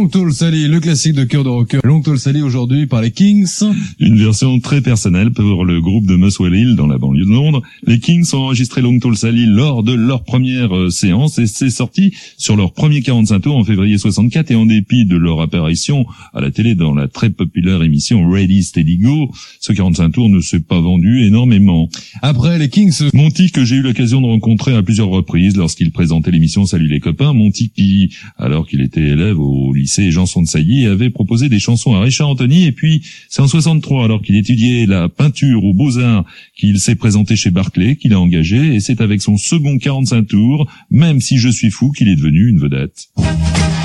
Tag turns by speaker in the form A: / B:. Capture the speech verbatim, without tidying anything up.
A: Tall Sally, le classique de cœur de rocker. Long Tall Sally aujourd'hui par les Kings.
B: Une version très personnelle pour le groupe de Muswell Hill dans la banlieue de Londres. Les Kings ont enregistré Long Tall Sally lors de leur première euh, séance et c'est sorti sur leur premier quarante-cinq tours en février soixante-quatre et en dépit de leur apparition à la télé dans la très populaire émission Ready Steady Go, ce quarante-cinq tours ne s'est pas vendu énormément.
A: Après les Kings,
B: Monty que j'ai eu l'occasion de rencontrer à plusieurs reprises lorsqu'il présentait l'émission Salut les copains, Monty qui, alors qu'il était élève au lycée Janson de Sailly, avait proposé des chansons à Richard Anthony et puis c'est en soixante-trois alors qu'il étudiait la peinture aux Beaux-Arts qu'il s'est présenté chez Barclay, qu'il a engagé et c'est avec son second quarante-cinq tours, Même si je suis fou, qu'il est devenu une vedette.